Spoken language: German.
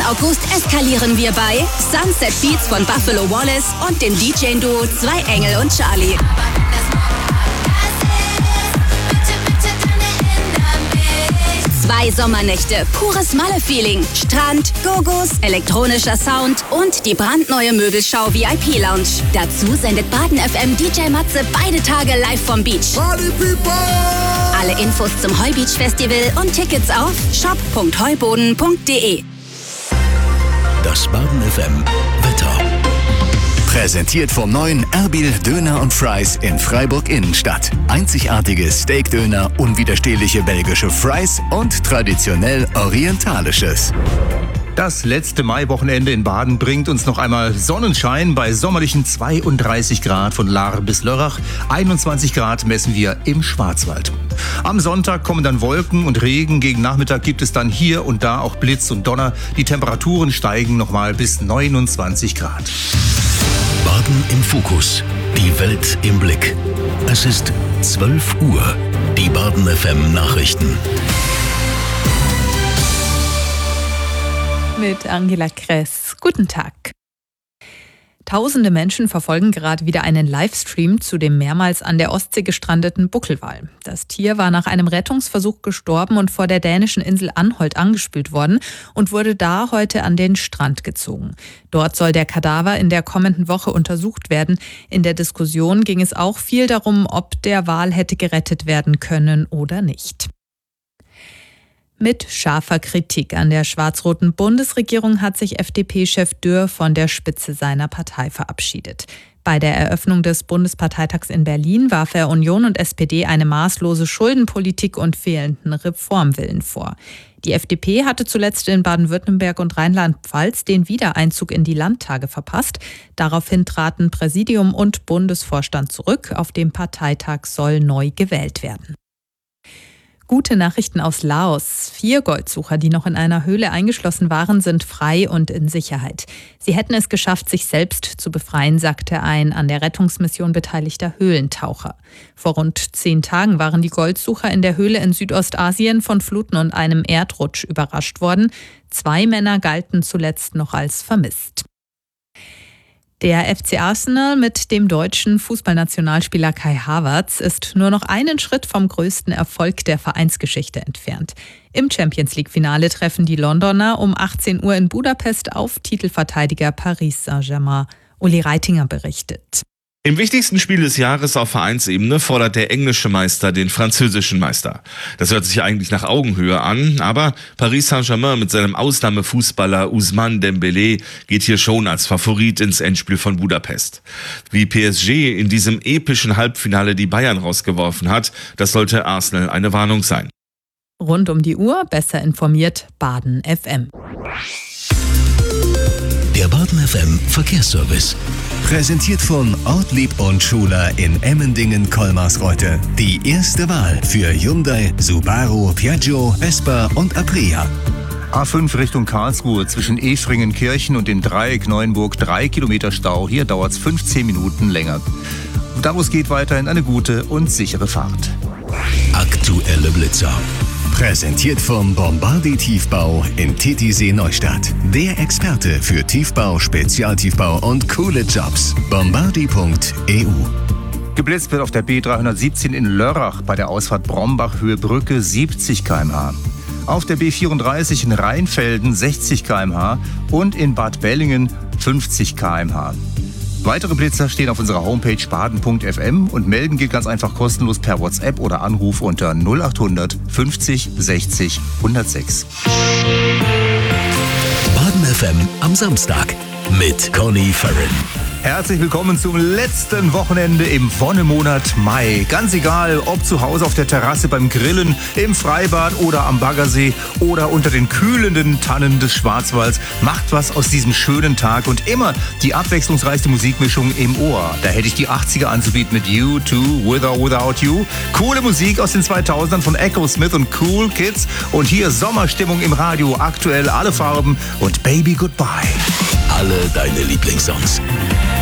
August eskalieren wir bei Sunset Beats von Buffalo Wallace und dem DJ-Duo Zwei Engel und Charlie. 2 Sommernächte, pures Malle-Feeling, Strand, Gogos, elektronischer Sound und die brandneue Möbelschau VIP-Lounge. Dazu sendet Baden FM DJ Matze beide Tage live vom Beach. Party People! Alle Infos zum Heubeach Festival und Tickets auf shop.heuboden.de. Das Baden FM Wetter. Präsentiert vom neuen Erbil Döner und Fries in Freiburg Innenstadt. Einzigartige Steakdöner, unwiderstehliche belgische Fries und traditionell orientalisches. Das letzte Maiwochenende in Baden bringt uns noch einmal Sonnenschein bei sommerlichen 32 Grad von Lahr bis Lörrach. 21 Grad messen wir im Schwarzwald. Am Sonntag kommen dann Wolken und Regen. Gegen Nachmittag gibt es dann hier und da auch Blitz und Donner. Die Temperaturen steigen nochmal bis 29 Grad. Baden im Fokus. Die Welt im Blick. Es ist 12 Uhr. Die Baden FM Nachrichten. Mit Angela Kress. Guten Tag. Tausende Menschen verfolgen gerade wieder einen Livestream zu dem mehrmals an der Ostsee gestrandeten Buckelwal. Das Tier war nach einem Rettungsversuch gestorben und vor der dänischen Insel Anholt angespült worden und wurde da heute an den Strand gezogen. Dort soll der Kadaver in der kommenden Woche untersucht werden. In der Diskussion ging es auch viel darum, ob der Wal hätte gerettet werden können oder nicht. Mit scharfer Kritik an der schwarz-roten Bundesregierung hat sich FDP-Chef Dürr von der Spitze seiner Partei verabschiedet. Bei der Eröffnung des Bundesparteitags in Berlin warf er Union und SPD eine maßlose Schuldenpolitik und fehlenden Reformwillen vor. Die FDP hatte zuletzt in Baden-Württemberg und Rheinland-Pfalz den Wiedereinzug in die Landtage verpasst. Daraufhin traten Präsidium und Bundesvorstand zurück. Auf dem Parteitag soll neu gewählt werden. Gute Nachrichten aus Laos. 4 Goldsucher, die noch in einer Höhle eingeschlossen waren, sind frei und in Sicherheit. Sie hätten es geschafft, sich selbst zu befreien, sagte ein an der Rettungsmission beteiligter Höhlentaucher. Vor rund 10 Tagen waren die Goldsucher in der Höhle in Südostasien von Fluten und einem Erdrutsch überrascht worden. 2 Männer galten zuletzt noch als vermisst. Der FC Arsenal mit dem deutschen Fußballnationalspieler Kai Havertz ist nur noch einen Schritt vom größten Erfolg der Vereinsgeschichte entfernt. Im Champions-League-Finale treffen die Londoner um 18 Uhr in Budapest auf Titelverteidiger Paris Saint-Germain. Uli Reitinger berichtet. Im wichtigsten Spiel des Jahres auf Vereinsebene fordert der englische Meister den französischen Meister. Das hört sich eigentlich nach Augenhöhe an, aber Paris Saint-Germain mit seinem Ausnahmefußballer Ousmane Dembélé geht hier schon als Favorit ins Endspiel von Budapest. Wie PSG in diesem epischen Halbfinale die Bayern rausgeworfen hat, das sollte Arsenal eine Warnung sein. Rund um die Uhr besser informiert Baden FM. Der Baden FM Verkehrsservice. Präsentiert von Ortlieb und Schuler in Emmendingen-Kolmarsreuth. Die erste Wahl für Hyundai, Subaru, Piaggio, Vespa und Aprilia. A5 Richtung Karlsruhe zwischen Efringen-Kirchen und dem Dreieck Neuenburg 3 Kilometer Stau. Hier dauert es 15 Minuten länger. Da wo es geht, weiterhin eine gute und sichere Fahrt. Aktuelle Blitzer. Präsentiert vom Bombardi Tiefbau in Titisee Neustadt. Der Experte für Tiefbau, Spezialtiefbau und coole Jobs. Bombardi.eu. Geblitzt wird auf der B317 in Lörrach bei der Ausfahrt Brombach Höhe Brücke 70 km/h. Auf der B34 in Rheinfelden 60 km/h und in Bad Bellingen 50 km/h. Weitere Blitzer stehen auf unserer Homepage baden.fm und melden geht ganz einfach kostenlos per WhatsApp oder Anruf unter 0800 50 60 106. Baden FM am Samstag mit Conny Farren. Herzlich willkommen zum letzten Wochenende im Wonnemonat Mai. Ganz egal, ob zu Hause auf der Terrasse beim Grillen, im Freibad oder am Baggersee oder unter den kühlenden Tannen des Schwarzwalds, macht was aus diesem schönen Tag und immer die abwechslungsreichste Musikmischung im Ohr. Da hätte ich die 80er anzubieten mit You Too, With or Without You. Coole Musik aus den 2000ern von Echo Smith und Cool Kids. Und hier Sommerstimmung im Radio, aktuell alle Farben und Baby Goodbye. Alle deine Lieblingssongs.